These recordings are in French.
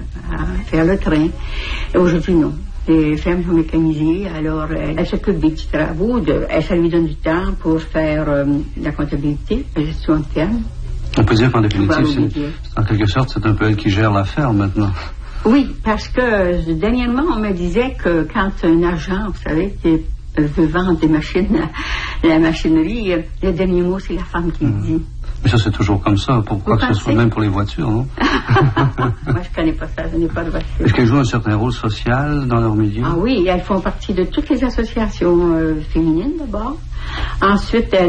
à faire le train. Et aujourd'hui, non. Les fermes sont mécanisées, alors elle s'occupe des petits travaux, ça lui donne du temps pour faire la comptabilité, la gestion interne. On peut dire qu'en définitive, en quelque sorte, c'est un peu elle qui gère la ferme maintenant. Oui, parce que dernièrement, on me disait que quand un agent, vous savez, qui veut vendre des machines, la machinerie, le dernier mot, c'est la femme qui le dit. Mais ça, c'est toujours comme ça, pourquoi que ce soit même pour les voitures, non? Moi, je connais pas ça, je n'ai pas de voiture. Est-ce qu'elles jouent un certain rôle social dans leur milieu? Ah oui, elles font partie de toutes les associations féminines, d'abord. Ensuite, dans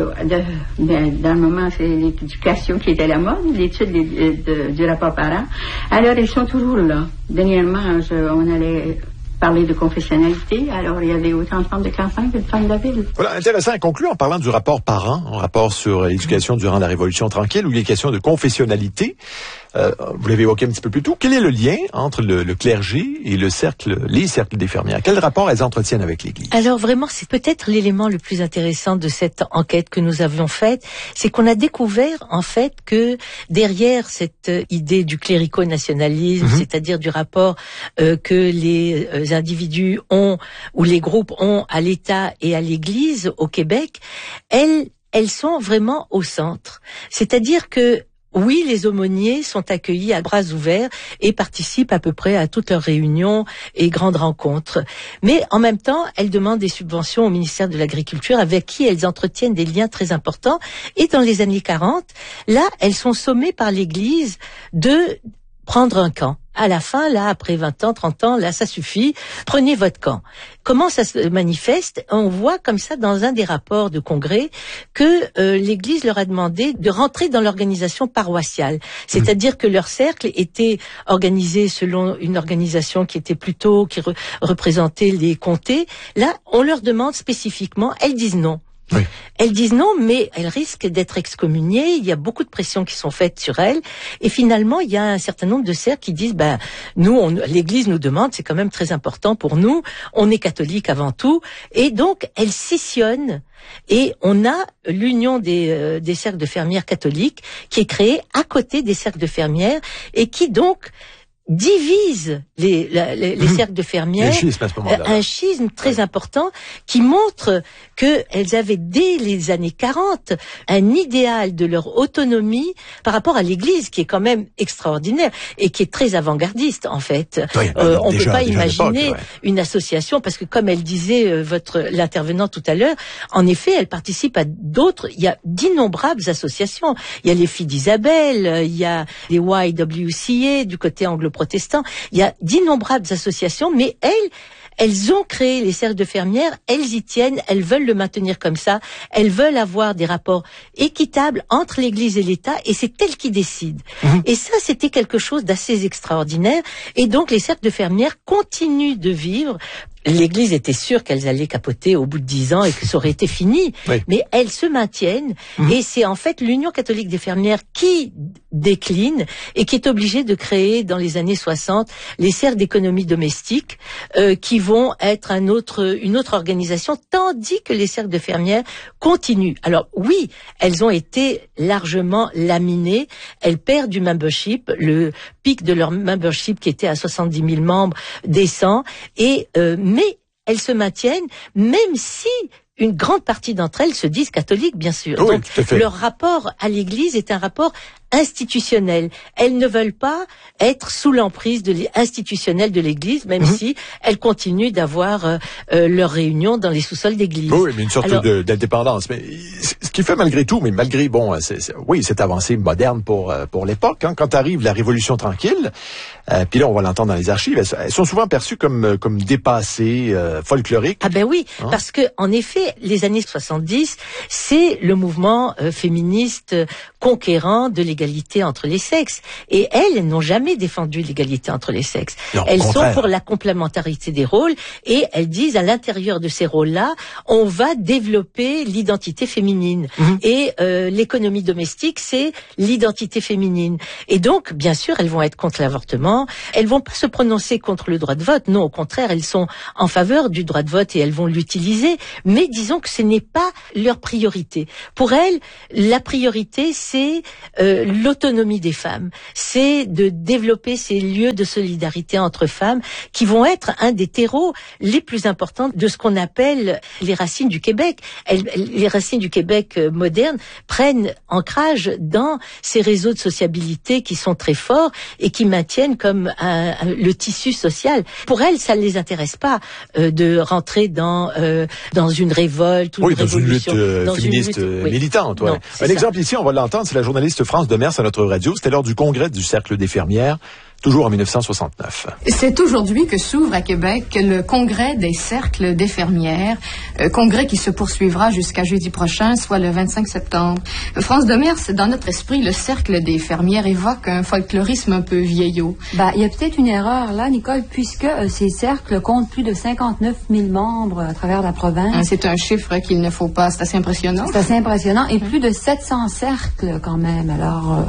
le moment, c'est l'éducation qui est à la mode, l'étude du rapport parent. Alors, elles sont toujours là. Dernièrement, on allait parler de confessionnalité, alors il y avait autant de femmes de campagne que de femmes de la ville. Voilà, intéressant à conclure en parlant du rapport parent, un rapport sur l'éducation durant la Révolution tranquille, où il est question de confessionnalité. Vous l'avez évoqué un petit peu plus tôt. Quel est le lien entre le clergé et les cercles des fermières? Quel rapport elles entretiennent avec l'Église? Alors vraiment, c'est peut-être l'élément le plus intéressant de cette enquête que nous avions faite, c'est qu'on a découvert en fait que derrière cette idée du clérico-nationalisme, c'est-à-dire du rapport que les individus ont ou les groupes ont à l'État et à l'Église au Québec, elles sont vraiment au centre. C'est-à-dire que oui, les aumôniers sont accueillis à bras ouverts et participent à peu près à toutes leurs réunions et grandes rencontres. Mais en même temps, elles demandent des subventions au ministère de l'Agriculture avec qui elles entretiennent des liens très importants. Et dans les années 40, là, elles sont sommées par l'Église de prendre un camp. À la fin, là, après 20 ans, 30 ans, là, ça suffit. Prenez votre camp. Comment ça se manifeste? On voit comme ça dans un des rapports de congrès que l'Église leur a demandé de rentrer dans l'organisation paroissiale. C'est-à-dire que leur cercle était organisé selon une organisation qui était plutôt, qui représentait les comtés. Là, on leur demande spécifiquement, elles disent non. Oui. Elles disent non, mais elles risquent d'être excommuniées. Il y a beaucoup de pressions qui sont faites sur elles. Et finalement, il y a un certain nombre de cercles qui disent, nous, l'Église nous demande, c'est quand même très important pour nous. On est catholiques avant tout. Et donc, elles scissionnent. Et on a l'union des cercles de fermières catholiques qui est créée à côté des cercles de fermières et qui donc divise les cercles de fermières, un schisme très important qui montre que elles avaient dès les années 40 un idéal de leur autonomie par rapport à l'Église qui est quand même extraordinaire et qui est très avant-gardiste en fait. Oui, on peut pas imaginer une association parce que comme elle disait l'intervenant tout à l'heure, en effet, elle participe à d'autres. Il y a d'innombrables associations. Il y a les Filles d'Isabelle, il y a les YWCA du côté anglo-protestant. Il y a d'innombrables associations, mais elles ont créé les cercles de fermières, elles y tiennent, elles veulent le maintenir comme ça, elles veulent avoir des rapports équitables entre l'Église et l'État, et c'est elles qui décident. Et ça, c'était quelque chose d'assez extraordinaire, et donc les cercles de fermières continuent de vivre. L'Église était sûre qu'elles allaient capoter au bout de 10 ans et que ça aurait été fini. Oui. Mais elles se maintiennent et c'est en fait l'Union catholique des fermières qui décline et qui est obligée de créer dans les années 60 les cercles d'économie domestique qui vont être une autre organisation, tandis que les cercles de fermières continuent. Alors oui, elles ont été largement laminées, elles perdent du membership, le pic de leur membership qui était à 70 000 membres descend et mais elles se maintiennent, même si une grande partie d'entre elles se disent catholiques, bien sûr. Oui, donc, leur rapport à l'Église est un rapport institutionnel. Elles ne veulent pas être sous l'emprise institutionnelle de l'Église, même si elles continuent d'avoir leurs réunions dans les sous-sols d'église. Oui, mais une sorte d'indépendance. Mais ce qui fait malgré tout, cette avancée moderne pour l'époque, hein, quand arrive la Révolution tranquille, puis là on va l'entendre dans les archives, elles sont souvent perçues comme dépassées, folkloriques. Ah ben oui, parce que en effet, les années 70, c'est le mouvement féministe conquérant de l'égalité entre les sexes. Et elles n'ont jamais défendu l'égalité entre les sexes. Non, elles sont pour la complémentarité des rôles et elles disent à l'intérieur de ces rôles-là, on va développer l'identité féminine. Et l'économie domestique, c'est l'identité féminine. Et donc, bien sûr, elles vont être contre l'avortement. Elles vont pas se prononcer contre le droit de vote. Non, au contraire, elles sont en faveur du droit de vote et elles vont l'utiliser. Mais disons que ce n'est pas leur priorité. Pour elles, la priorité, c'est l'autonomie des femmes. C'est de développer ces lieux de solidarité entre femmes qui vont être un des terreaux les plus importants de ce qu'on appelle les racines du Québec. Les racines du Québec moderne prennent ancrage dans ces réseaux de sociabilité qui sont très forts et qui maintiennent comme le tissu social. Pour elles, ça ne les intéresse pas de rentrer dans une révolte ou une révolution. Dans une lutte féministe militante. Ouais. Non, un exemple ici, on va l'entendre, c'est la journaliste France Demers à notre radio. C'était lors du congrès du Cercle des fermières, toujours en 1969. C'est aujourd'hui que s'ouvre à Québec le congrès des cercles des fermières, congrès qui se poursuivra jusqu'à jeudi prochain, soit le 25 septembre. France Demers, dans notre esprit, le cercle des fermières évoque un folklorisme un peu vieillot. Il y a peut-être une erreur là, Nicole, puisque ces cercles comptent plus de 59 000 membres à travers la province. C'est un chiffre qu'il ne faut pas, c'est assez impressionnant. C'est assez impressionnant, et plus de 700 cercles quand même, alors...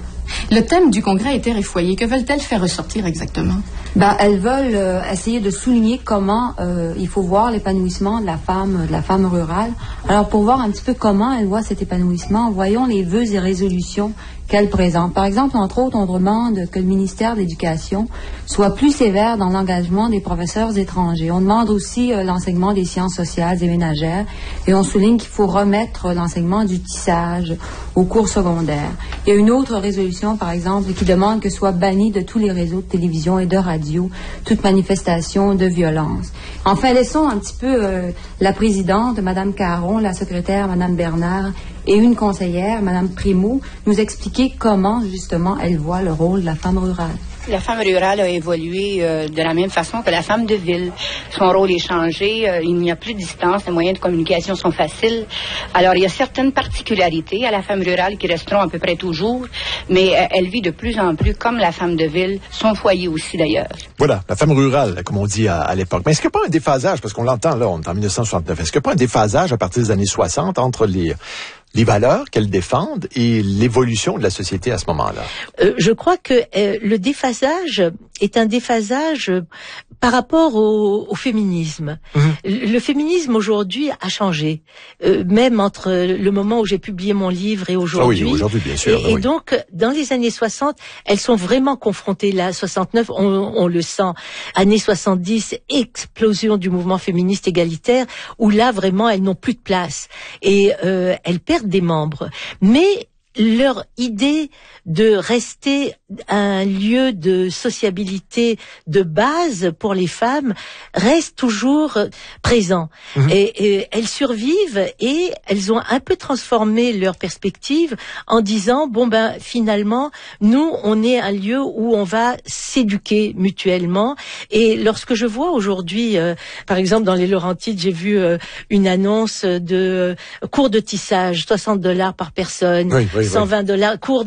Le thème du congrès est terre et foyer. Que veulent-elles faire ressortir exactement? Elles veulent essayer de souligner comment il faut voir l'épanouissement de la femme rurale. Alors, pour voir un petit peu comment elle voit cet épanouissement, voyons les vœux et résolutions qu'elle présente. Par exemple, entre autres, on demande que le ministère de l'Éducation soit plus sévère dans l'engagement des professeurs étrangers. On demande aussi l'enseignement des sciences sociales et ménagères, et on souligne qu'il faut remettre l'enseignement du tissage aux cours secondaires. Il y a une autre résolution, par exemple, qui demande que soit banni de tous les réseaux de télévision et de radio toute manifestation de violence. Enfin, laissons un petit peu la présidente, Mme Caron, la secrétaire, Mme Bernard, et une conseillère, Mme Primo, nous expliquer comment, justement, elle voit le rôle de la femme rurale. La femme rurale a évolué de la même façon que la femme de ville. Son rôle est changé, il n'y a plus de distance, les moyens de communication sont faciles. Alors, il y a certaines particularités à la femme rurale qui resteront à peu près toujours, mais elle vit de plus en plus comme la femme de ville, son foyer aussi d'ailleurs. Voilà, la femme rurale, comme on dit à l'époque. Mais est-ce qu'il n'y a pas un déphasage, parce qu'on l'entend là, on est en 1969, est-ce qu'il n'y a pas un déphasage à partir des années 60 entre les valeurs qu'elles défendent et l'évolution de la société à ce moment-là? Je crois que le déphasage est un déphasage par rapport au féminisme. Le féminisme aujourd'hui a changé, même entre le moment où j'ai publié mon livre et aujourd'hui. Ah oui, aujourd'hui, bien sûr. Et donc, dans les années 60, elles sont vraiment confrontées là. 69, on le sent. Années 70, explosion du mouvement féministe égalitaire, où là, vraiment, elles n'ont plus de place. Et elles perdent des membres. Mais leur idée de rester un lieu de sociabilité de base pour les femmes reste toujours présent. Et elles survivent et elles ont un peu transformé leur perspective en disant finalement nous on est un lieu où on va s'éduquer mutuellement. Et lorsque je vois aujourd'hui par exemple dans les Laurentides, j'ai vu une annonce de cours de tissage, $60 par personne. $120, cours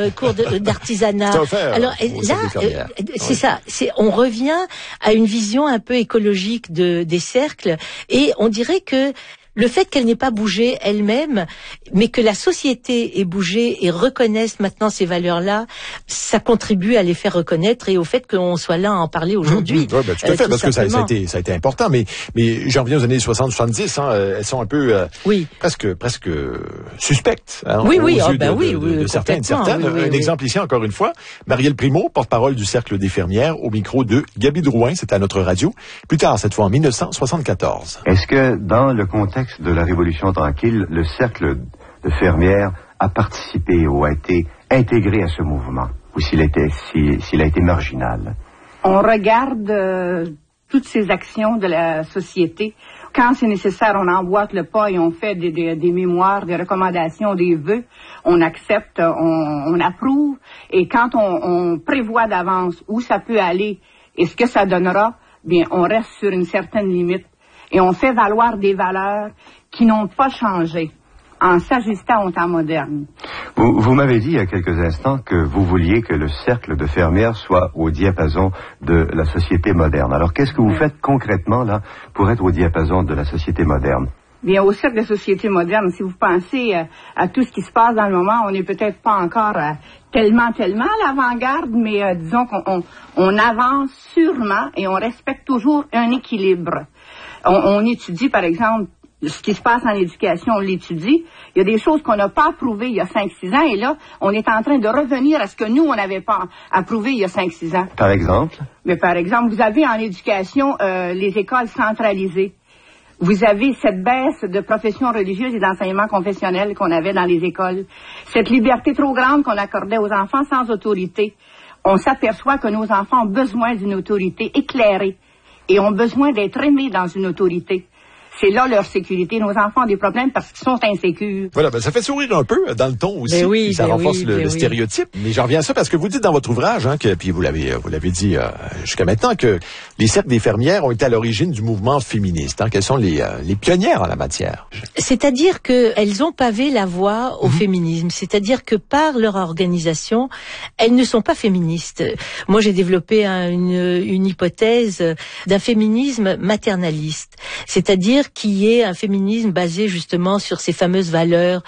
d'artisanat. Alors là, c'est ça. On revient à une vision un peu écologique des cercles, et on dirait que le fait qu'elle n'ait pas bougé elle-même, mais que la société ait bougé et reconnaisse maintenant ces valeurs-là, ça contribue à les faire reconnaître et au fait qu'on soit là à en parler aujourd'hui. Tout à fait, parce que ça a été important. Mais j'en reviens aux années 60-70, elles sont un peu presque suspectes aux yeux de certains et de certaines. Un exemple ici, encore une fois, Marielle Primo, porte-parole du Cercle des fermières, au micro de Gaby Drouin, c'était à notre radio, plus tard, cette fois en 1974. Est-ce que dans le contexte de la Révolution tranquille, le cercle de fermières a participé ou a été intégré à ce mouvement, ou s'il a été marginal? On regarde toutes ces actions de la société. Quand c'est nécessaire, on emboîte le pas et on fait des mémoires, des recommandations, des vœux. On accepte, on approuve. Et quand on prévoit d'avance où ça peut aller et ce que ça donnera, bien, on reste sur une certaine limite. Et on fait valoir des valeurs qui n'ont pas changé en s'ajustant au temps moderne. Vous m'avez dit il y a quelques instants que vous vouliez que le cercle de fermières soit au diapason de la société moderne. Alors qu'est-ce que vous faites concrètement là pour être au diapason de la société moderne? Bien, au cercle de société moderne, si vous pensez à tout ce qui se passe dans le moment, on n'est peut-être pas encore tellement à l'avant-garde, mais disons qu'on avance sûrement et on respecte toujours un équilibre. On étudie, par exemple, ce qui se passe en éducation, on l'étudie. Il y a des choses qu'on n'a pas approuvées il y a 5-6 ans, et là, on est en train de revenir à ce que nous, on n'avait pas approuvé il y a 5-6 ans. Par exemple? Mais par exemple, vous avez en éducation les écoles centralisées. Vous avez cette baisse de professions religieuses et d'enseignement confessionnel qu'on avait dans les écoles. Cette liberté trop grande qu'on accordait aux enfants sans autorité. On s'aperçoit que nos enfants ont besoin d'une autorité éclairée et ont besoin d'être aimés dans une autorité. C'est là leur sécurité. Nos enfants ont des problèmes parce qu'ils sont insécures. Voilà, ben ça fait sourire un peu dans le ton aussi. Oui, ça renforce le stéréotype. Mais j'en reviens à ça parce que vous dites dans votre ouvrage, puis vous l'avez dit jusqu'à maintenant, que les cercles des fermières ont été à l'origine du mouvement féministe. Quelles sont les pionnières en la matière? C'est-à-dire qu'elles ont pavé la voie au féminisme. C'est-à-dire que par leur organisation, elles ne sont pas féministes. Moi, j'ai développé une hypothèse d'un féminisme maternaliste. C'est-à-dire qui est un féminisme basé justement sur ces fameuses valeurs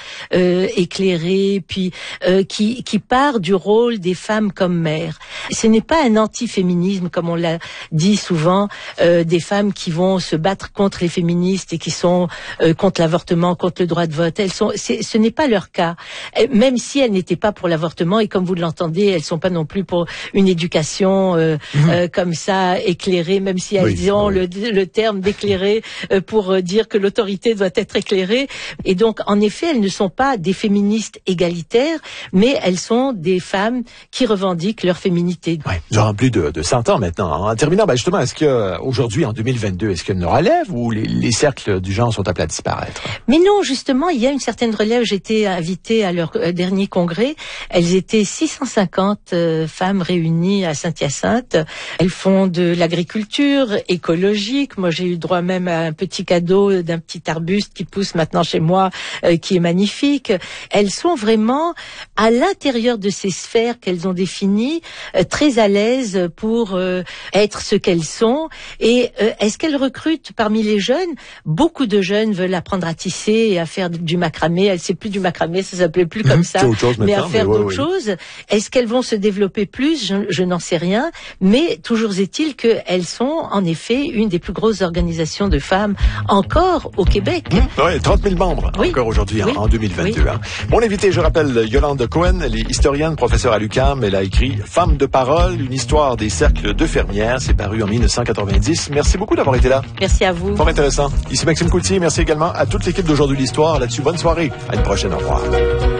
éclairées, puis qui part du rôle des femmes comme mères. Ce n'est pas un anti-féminisme, comme on l'a dit souvent, des femmes qui vont se battre contre les féministes et qui sont contre l'avortement, contre le droit de vote. Ce n'est pas leur cas. Même si elles n'étaient pas pour l'avortement, et comme vous l'entendez, elles sont pas non plus pour une éducation comme ça éclairée, même si elles ont le terme d'éclairée pour dire que l'autorité doit être éclairée. Et donc, en effet, elles ne sont pas des féministes égalitaires, mais elles sont des femmes qui revendiquent leur féminité. Oui, durant plus de 100 ans maintenant. En terminant, justement, est-ce qu'aujourd'hui, en 2022, est-ce qu'il y a une relève ou les cercles du genre sont appelés à disparaître? Mais non, justement, il y a une certaine relève. J'étais invitée à leur dernier congrès. Elles étaient 650 femmes réunies à Saint-Hyacinthe. Elles font de l'agriculture écologique. Moi, j'ai eu droit même à un petit cadeau d'un petit arbuste qui pousse maintenant chez moi, qui est magnifique. Elles sont vraiment à l'intérieur de ces sphères qu'elles ont définies, très à l'aise pour être ce qu'elles sont. Et est-ce qu'elles recrutent parmi les jeunes? Beaucoup de jeunes veulent apprendre à tisser et à faire du macramé. C'est plus du macramé, ça s'appelait plus comme ça, mais à faire d'autres choses. Est-ce qu'elles vont se développer plus? Je n'en sais rien. Mais toujours est-il qu'elles sont en effet une des plus grosses organisations de femmes encore au Québec. Oui, 30 000 membres encore aujourd'hui, en 2022. Mon invité, je rappelle, Yolande Cohen, elle est historienne, professeure à l'UQAM. Elle a écrit « Femmes de parole, une histoire des cercles de fermières ». C'est paru en 1990. Merci beaucoup d'avoir été là. Merci à vous. Fort intéressant. Ici Maxime Coutier. Merci également à toute l'équipe d'Aujourd'hui l'Histoire. Là-dessus, bonne soirée. À une prochaine. Au revoir.